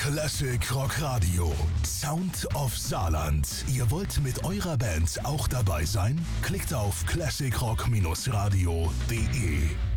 Classic Rock Radio. Sound of Saarland. Ihr wollt mit eurer Band auch dabei sein? Klickt auf classicrock-radio.de.